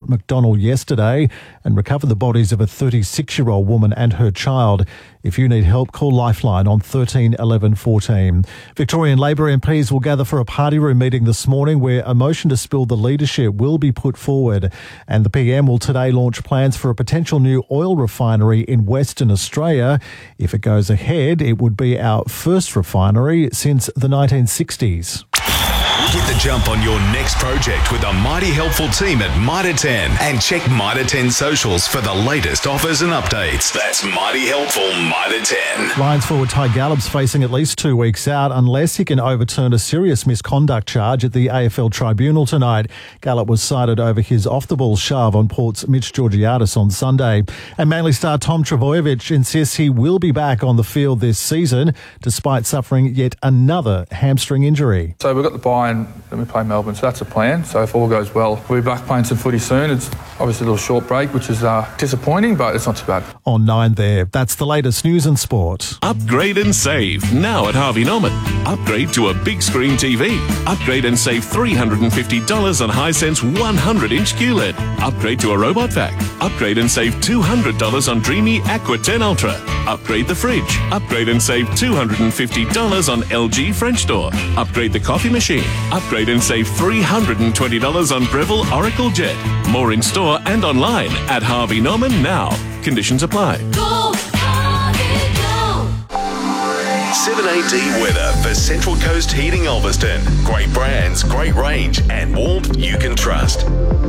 Macdonald yesterday and recovered the bodies of a 36-year-old woman and her child. If you need help, call Lifeline on 13 11 14. Victorian Labor MPs will gather for a party room meeting this morning where a motion to spill the leadership will be put forward. And the PM will today launch plans for a potential new oil refinery in Western Australia. If it goes ahead, it would be our first refinery since the 1960s. Get the jump on your next project with a mighty helpful team at Mitre 10 and check Mitre 10 socials for the latest offers and updates. That's mighty helpful Mitre 10. Lions forward Ty Gallop's facing at least 2 weeks out unless he can overturn a serious misconduct charge at the AFL tribunal tonight. Gallop was cited over his off-the-ball shove on Port's Mitch Georgiadis on Sunday. And Manly star Tom Trbojevic insists he will be back on the field this season despite suffering yet another hamstring injury. So we've got the bye and then we play Melbourne, so that's a plan. So if all goes well, we'll be back playing some footy soon. It's obviously a little short break, which is disappointing, but it's not too bad. On 9 there, that's the latest news and sport. Upgrade and save now at Harvey Norman. Upgrade to a big screen TV. Upgrade and save $350 on Hisense 100-inch QLED. Upgrade to a robot vac. Upgrade and save $200 on Dreamy Aqua 10 Ultra. Upgrade the fridge. Upgrade and save $250 on LG French door. Upgrade the coffee machine. Upgrade and save $320 on Breville Oracle Jet. More in store and online at Harvey Norman now. Conditions apply. Go, Harvey, go. 7AD weather for Central Coast Heating Ulverston. Great brands, great range, and warmth you can trust.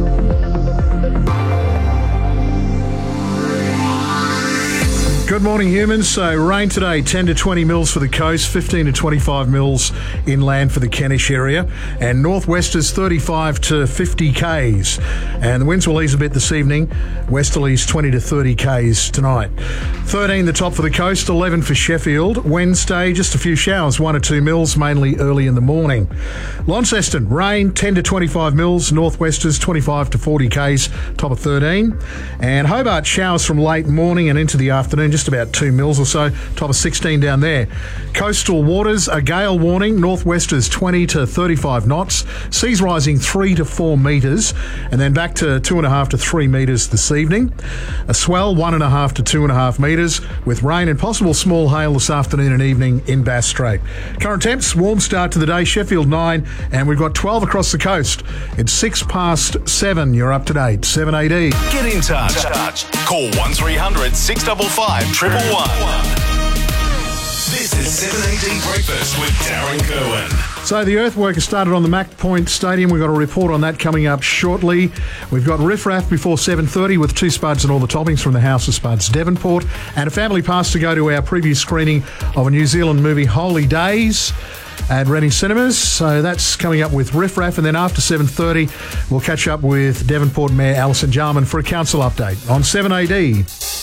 Good morning, humans. So rain today, 10 to 20 mils for the coast, 15 to 25 mils inland for the Kentish area, and northwesters 35 to 50 k's. And the winds will ease a bit this evening, westerlies 20 to 30 k's tonight. 13 the top for the coast, 11 for Sheffield. Wednesday, just a few showers, 1 or 2 mils, mainly early in the morning. Launceston, rain 10 to 25 mils, northwesters 25 to 40 k's, top of 13. And Hobart, showers from late morning and into the afternoon, just about 2 mils or so, top of 16 down there. Coastal waters, a gale warning, northwesters 20 to 35 knots, seas rising 3 to 4 metres, and then back to 2.5 to 3 metres this evening. A swell 1.5 to 2.5 metres, with rain and possible small hail this afternoon and evening in Bass Strait. Current temps, warm start to the day, Sheffield 9, and we've got 12 across the coast. It's 6 past 7, you're up to date, 7AD. Get in touch. Call 1300 655 111. This is 7AD Breakfast with Darren Kerwin. So the earthwork has started on the Mac Point Stadium. We've got a report on that coming up shortly. We've got Riff Raff before 7:30 with 2 spuds and all the toppings from the House of Spuds Devonport, and a family pass to go to our preview screening of a New Zealand movie, Holy Days, at Reading Cinemas. So that's coming up with Riff Raff, and then after 7:30 we'll catch up with Devonport Mayor Alison Jarman for a council update on 7AD.